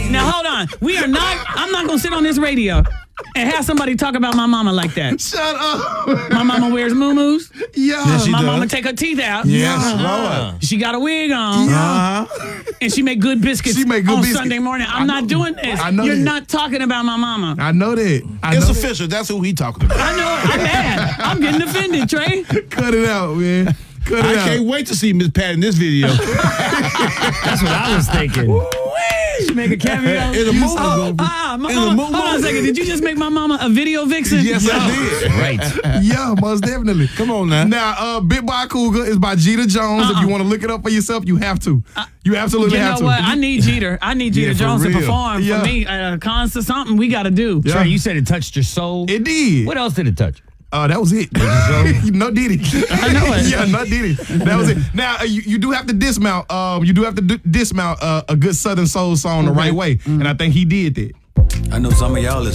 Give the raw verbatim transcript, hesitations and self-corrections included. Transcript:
Now, hold on. We are not, I'm not going to sit on this radio and have somebody talk about my mama like that. Shut up. My mama wears muumuus. Yeah. Yes, she My does. mama take her teeth out. Yes, Uh-huh. Lord. She got a wig on. Uh-huh. And she make good biscuits She make good on biscuits. Sunday morning. I'm I not know- doing this. I know You're that. not talking about my mama. I know that. I It's know official. That's who he talking about. I know it. I'm mad. I'm getting offended, Trey. that. Cut it out, man. Cut it I out. can't wait to see Miss Pat in this video. That's what I was thinking. She make a cameo. In a movie. Oh, ah, my In a mama, movie. hold on a second. Did you just make my mama a video vixen? Yes, I did. Right. Yeah, most definitely. Come on now. Now, uh, Bit by Cougar is by Jeter Jones. Uh-uh. If you want to look it up for yourself, you have to. You absolutely You know have to. what? I need Jeter. I need Jeter Yeah, for Jones to real. perform Yeah. for me at a concert. Something we got to do. Yeah. Trey, you said it touched your soul. It did. What else did it touch? Uh, that was it. no Diddy. I know it. Yeah, no Diddy. That was it. Now, uh, you, you do have to dismount. Um, you do have to d- dismount uh, a good Southern Soul song the right way. And I think he did that. I know some of y'all is